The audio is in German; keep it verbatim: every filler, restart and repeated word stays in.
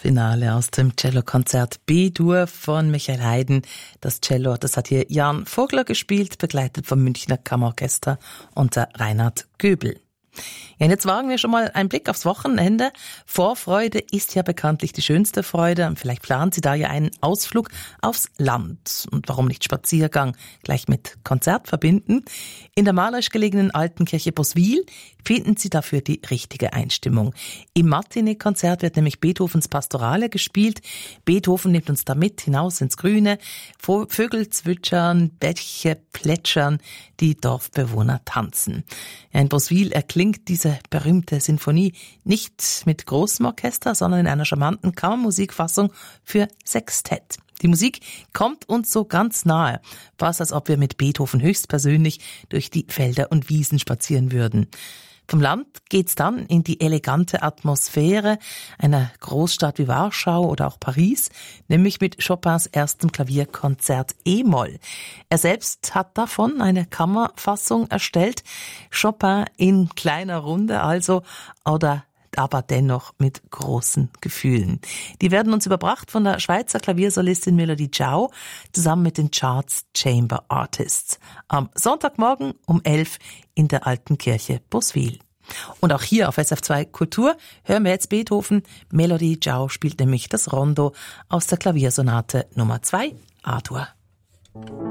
Finale aus dem Cellokonzert B-Dur von Michael Haydn. Das Cello, das hat hier Jan Vogler gespielt, begleitet vom Münchner Kammerorchester unter Reinhard Göbel. Ja, und jetzt wagen wir schon mal einen Blick aufs Wochenende. Vorfreude ist ja bekanntlich die schönste Freude. Und vielleicht planen Sie da ja einen Ausflug aufs Land. Und warum nicht Spaziergang gleich mit Konzert verbinden? In der malerisch gelegenen alten Kirche Boswil finden Sie dafür die richtige Einstimmung. Im Matinee-Konzert wird nämlich Beethovens Pastorale gespielt. Beethoven nimmt uns da mit hinaus ins Grüne. Vögel zwitschern, Bäche plätschern, die Dorfbewohner tanzen. Ja, in Boswil erklingt diese berühmte Sinfonie nicht mit großem Orchester, sondern in einer charmanten Kammermusikfassung für Sextett. Die Musik kommt uns so ganz nahe, fast als ob wir mit Beethoven höchstpersönlich durch die Felder und Wiesen spazieren würden. Vom Land geht's dann in die elegante Atmosphäre einer Großstadt wie Warschau oder auch Paris, nämlich mit Chopins erstem Klavierkonzert E-Moll. Er selbst hat davon eine Kammerfassung erstellt, Chopin in kleiner Runde also, oder aber dennoch mit großen Gefühlen. Die werden uns überbracht von der Schweizer Klaviersolistin Melody Jau zusammen mit den Charts Chamber Artists. Am Sonntagmorgen um elf in der alten Kirche Boswil. Und auch hier auf S F zwei Kultur hören wir jetzt Beethoven. Melody Jau spielt nämlich das Rondo aus der Klaviersonate Nummer zwei A-Dur.